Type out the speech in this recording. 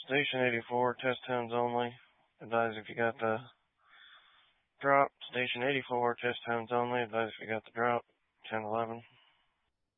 Station 84, test tones only. Advise if you got the drop. Station 84, test tones only. Advise if you got the drop. 1011.